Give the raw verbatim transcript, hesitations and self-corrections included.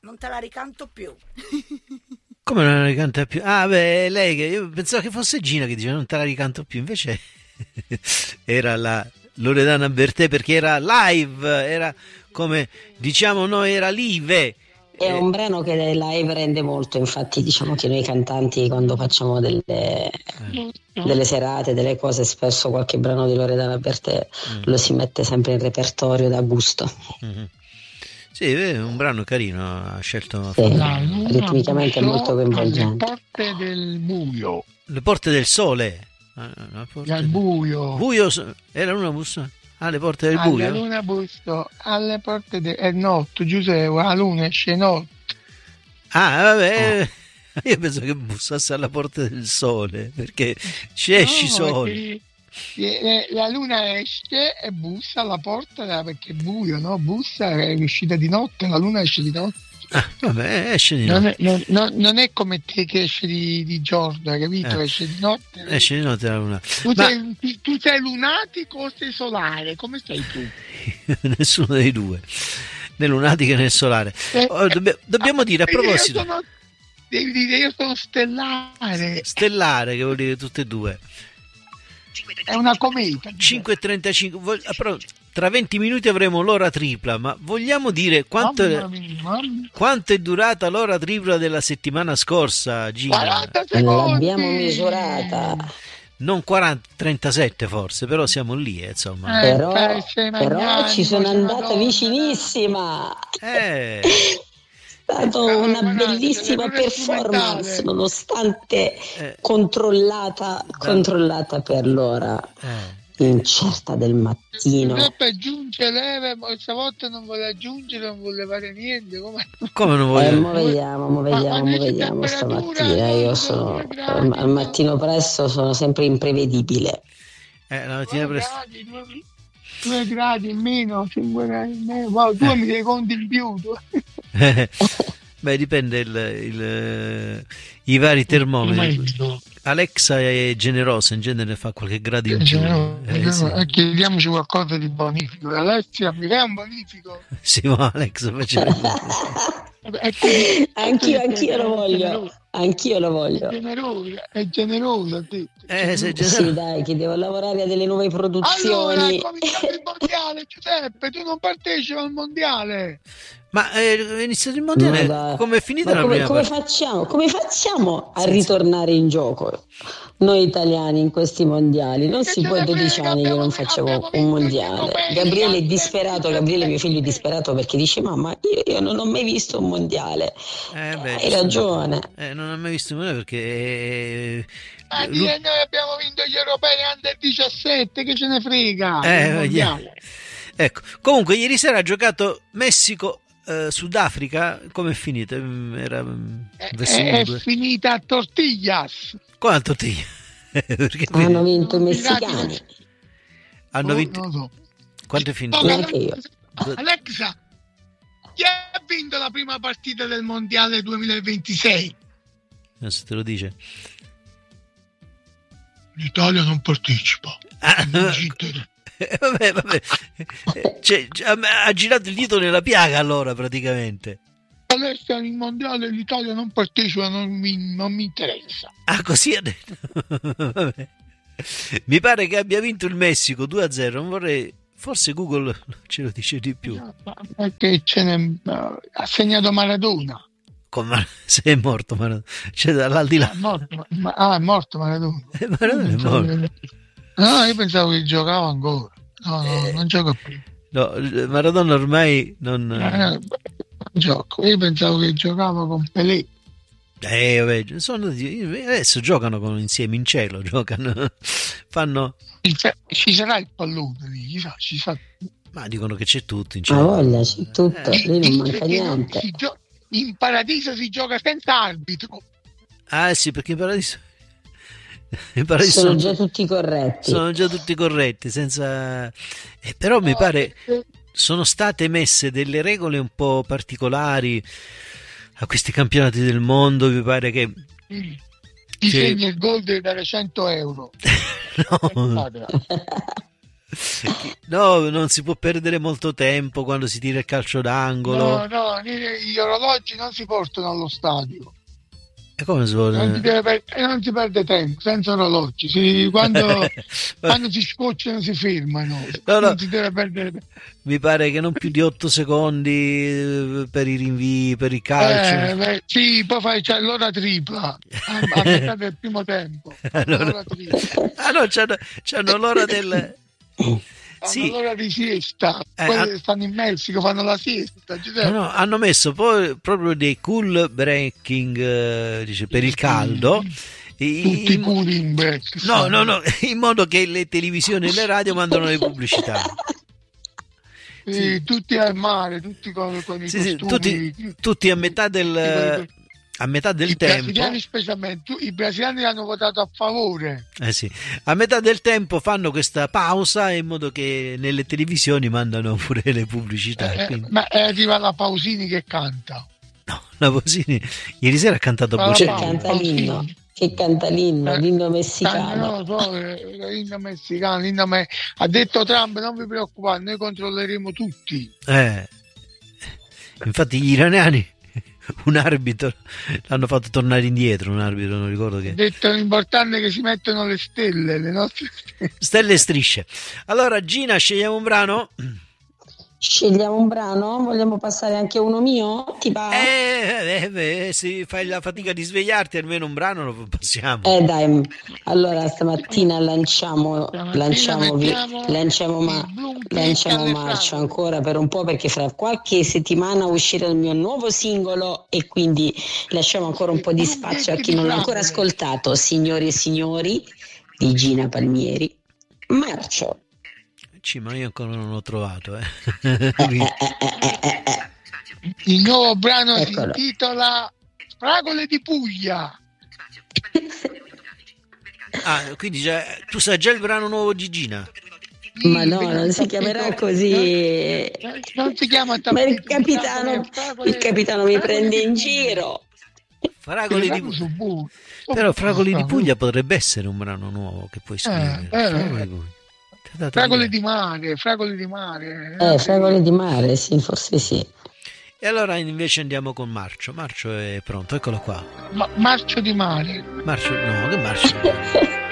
non te la ricanto più. Come non la ricanta più? Ah, beh, lei che io pensavo che fosse Gina che diceva non te la ricanto più, invece era la Loredana Bertè, perché era live, era come diciamo noi, era live. È un brano che live rende molto, infatti diciamo che noi cantanti quando facciamo delle, eh. delle serate, delle cose, spesso qualche brano di Loredana Bertè mm. lo si mette sempre in repertorio da gusto. Mm-hmm. Sì, è un brano carino, ha scelto sì, ritmicamente è molto coinvolgente. Le porte del buio. Le porte del sole. La porte del buio. Buio, era una bussa. Ah, le porte del buio. Alla luna busto, alle porte del è notte, Giuseppe, la luna esce notte. Ah, vabbè. Oh. Io penso che bussasse alla porta del sole, perché ci esci no, sole. La luna esce e bussa alla porta perché è buio, no? Bussa, è uscita di notte, la luna esce di notte. Ah, vabbè, esce di non notte. È, non, non è come te che esce di, di giorno, capito? Eh. Esce di notte. Esce di notte la luna. Tu, Ma... sei, tu sei lunatico o sei solare? Come sei tu? Nessuno dei due, né lunatico né solare. Eh, oh, dobb- dobbiamo dire a proposito. Io sono, devi dire, io sono stellare. Stellare, che vuol dire tutte e due. È una cometa. cinque e trentacinque Tra venti minuti avremo l'ora tripla, ma vogliamo dire quanto, mamma mia, mamma mia. quanto è durata l'ora tripla della settimana scorsa, Gina? L'abbiamo misurata. Non quaranta, trentasette forse, però siamo lì, eh, insomma. Eh, però, però ci sono andata vicinissima. Eh... È stata una bellissima performance, nonostante eh, controllata, controllata per l'ora eh. incerta del mattino. Per aggiungere, stavolta non vuole aggiungere, non vuole fare niente. Come, come non vuole? Eh, mo vediamo, mo vediamo, mo vediamo stamattina. Io sono al mattino presto, sono sempre imprevedibile. Eh, la mattina presto. due gradi in meno, cinque gradi in meno, wow, tu mi dai conti in più. Beh, dipende il, il, i vari termometri. Alexa è generosa, in genere fa qualche grado in più. Eh, sì. Chiediamoci qualcosa di bonifico. Alessia, mi dai un bonifico? Sì, ma Alexa faceva. anch'io, anch'io lo voglio. Anch'io lo voglio. È generosa, è generosa. Eh, sei generosa. Sì, dai, che devo lavorare a delle nuove produzioni. Allora, è cominciato il mondiale, Giuseppe, tu non partecipi al mondiale. Ma eh, è iniziato il mondiale, ma come è finita la come, prima come parte? facciamo, come facciamo a ritornare in gioco noi italiani in questi mondiali? Non si può, dodici anni che non facciamo un mondiale. Gabriele è disperato, Gabriele mio figlio è disperato perché dice mamma io, io non ho mai visto un mondiale. Eh, beh, hai ragione. Eh, non ho mai visto un mondiale perché eh, Ma Lu- noi abbiamo vinto gli europei under diciassette, che ce ne frega. Eh, yeah. Ecco, comunque ieri sera ha giocato Messico Uh, Sudafrica, come è finita? Era è, è finita a tortillas. Come a tortiglia? Perché hanno vinto i messicani. Hanno oh, vinto. Non so. Quanto è finito? No, Alexa, chi ha vinto la prima partita del mondiale duemilaventisei? Non se te lo dice. L'Italia non partecipa. Ah, no. Eh, vabbè, vabbè. Cioè, ha girato il dito nella piaga allora praticamente. All'estero il mondiale l'Italia non partecipa, non mi, non mi interessa. Ah, così ha detto. Vabbè. Mi pare che abbia vinto il Messico due a zero. Non vorrei, forse Google ce lo dice di più. Perché ce ne ha segnato Maradona. Come se è morto Maradona? Cioè dall'aldilà. Ah, è morto, ma, ah, è morto Maradona. Eh, Maradona è morto. No, io pensavo che giocava ancora. No, no, eh, non gioca più. No, Maradona ormai non... Eh, non gioco. Io pensavo che giocava con Pelé. Eh, vabbè, sono, adesso giocano con, insieme in cielo, giocano, fanno... Ci sarà il pallone lì, chissà, ci sa. Ma dicono che c'è tutto in cielo. Ma voglia, c'è tutto, eh. Lì non manca niente. Si gio- in paradiso si gioca senza arbitro. Ah sì, perché in paradiso... Sono, sono già tutti corretti sono già tutti corretti senza eh, però mi pare sono state messe delle regole un po' particolari a questi campionati del mondo. Mi pare che ti che... segni il gol devi dare cento euro. No. No, non si può perdere molto tempo quando si tira il calcio d'angolo. No, no, gli orologi non si portano allo stadio. E come si può... non, si deve per... e non si perde tempo senza orologi. Si... Quando... quando si scocciano si fermano. No, no. Non si deve perdere tempo. Mi pare che non più di otto secondi per i rinvii, per il calcio. Eh, beh, sì, poi fai c'è l'ora tripla a, a metà del primo tempo. Allora... L'ora tripla. Ah no, c'hanno, c'hanno l'ora del... Fanno Sì. l'ora di siesta, Eh, quelli ha- che stanno in Messico fanno la siesta. Ci No, deve- no, hanno messo poi proprio dei cool breaking, eh, dice, per il caldo. I- Tutti i in- cooling break. No, stanno. no, no, in modo che le televisioni e le radio mandano le pubblicità. Sì, Sì. tutti al mare, tutti con, con i Sì, sì, costumi. tutti, tutti a metà del, a metà del I tempo. brasiliani specialmente, tu- i brasiliani hanno votato a favore. Eh sì, a metà del tempo fanno questa pausa in modo che nelle televisioni mandano pure le pubblicità. Eh, quindi- ma eh, arriva la Pausini che canta. No, la Posini ieri sera ha cantato Ma la Che Bocelli. Paolo. canta l'inno, che canta l'inno, Eh, l'inno Canta, messicano. no, so, eh, l'inno messicano, l'inno me- ha detto Trump, non vi preoccupate, noi controlleremo tutti. Eh, infatti gli iraniani, un arbitro, l'hanno fatto tornare indietro, un arbitro, non ricordo Ha che... detto l'importante è che si mettono le stelle, le nostre stelle. Stelle e strisce. Allora Gina, scegliamo un brano? Scegliamo un brano, vogliamo passare anche uno mio? Ti va? Eh, eh, beh, se fai la fatica di svegliarti almeno un brano lo passiamo. Eh dai, allora stamattina lanciamo, Stamattina lanciamo, vi- mettiamo lanciamo, ma- il Bloom Click lanciamo alle marcio fragole. ancora per un po' perché fra qualche settimana uscirà il mio nuovo singolo e quindi lasciamo ancora un po' di spazio a chi non l'ha ancora ascoltato, signori e signori, di Gina Palmieri. Marcio. Sì, ma io ancora non l'ho trovato. Eh. Eh, Quindi- eh, eh, eh, eh, eh. Il nuovo brano Eccolo. si intitola Fragole di Puglia. Ah, quindi già, tu sai già il brano nuovo di Gina? Ma no, non si chiamerà così. Non, non si chiama Ma il tappeto, capitano, fragole- il capitano mi fragole prende di in Puglia. giro. Fragoli di Fragole su Bu- su Però Bu- Fragoli di su- Puglia potrebbe essere un brano nuovo che puoi scrivere. Eh, eh. Fragoli di Puglia. Ti ha dato Fragole l'idea. di mare, fragole di mare. Eh, fragole di mare, sì, forse sì. E allora invece andiamo con Marcio. Marcio è pronto, eccolo qua. Ma- marcio di mare. Marcio, no, che Marcio?